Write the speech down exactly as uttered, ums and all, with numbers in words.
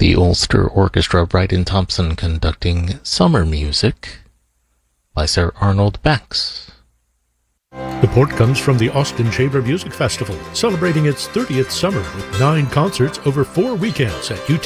The Ulster Orchestra, Bryden Thompson conducting Summer Music by Sir Arnold Bax. Support comes from the Austin Chamber Music Festival, celebrating its thirtieth summer with nine concerts over four weekends at U T